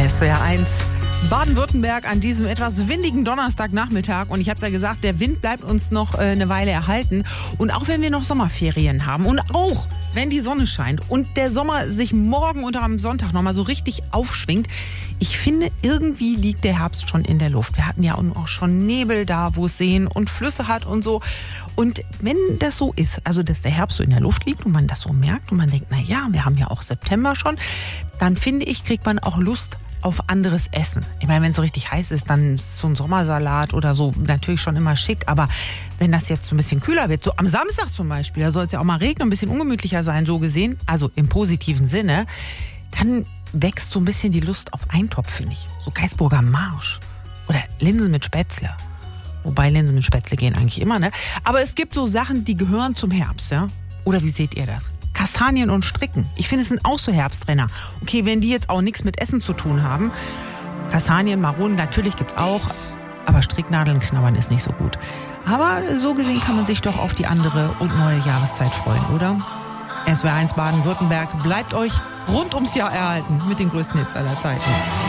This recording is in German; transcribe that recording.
SWR 1 Baden-Württemberg an diesem etwas windigen Donnerstagnachmittag. Und ich habe es ja gesagt, der Wind bleibt uns noch eine Weile erhalten. Und auch wenn wir noch Sommerferien haben und auch wenn die Sonne scheint und der Sommer sich morgen und am Sonntag nochmal so richtig aufschwingt, ich finde, irgendwie liegt der Herbst schon in der Luft. Wir hatten ja auch schon Nebel da, wo es Seen und Flüsse hat und so. Und wenn das so ist, also dass der Herbst so in der Luft liegt und man das so merkt und man denkt, na ja, wir haben ja auch September schon, dann finde ich, kriegt man auch Lust auf anderes Essen. Ich meine, wenn es so richtig heiß ist, dann ist so ein Sommersalat oder so natürlich schon immer schick. Aber wenn das jetzt ein bisschen kühler wird, so am Samstag zum Beispiel, da soll es ja auch mal regnen, ein bisschen ungemütlicher sein, so gesehen, also im positiven Sinne, dann wächst so ein bisschen die Lust auf Eintopf, finde ich. So Geisburger Marsch oder Linsen mit Spätzle. Wobei Linsen mit Spätzle gehen eigentlich immer, ne? Aber es gibt so Sachen, die gehören zum Herbst, ja? Oder wie seht ihr das? Kastanien und Stricken. Ich finde, es sind auch so Herbstrenner. Okay, wenn die jetzt auch nichts mit Essen zu tun haben. Kastanien, Maronen, natürlich gibt's auch. Aber Stricknadeln knabbern ist nicht so gut. Aber so gesehen kann man sich doch auf die andere und neue Jahreszeit freuen, oder? SWR 1 Baden-Württemberg bleibt euch rund ums Jahr erhalten mit den größten Hits aller Zeiten.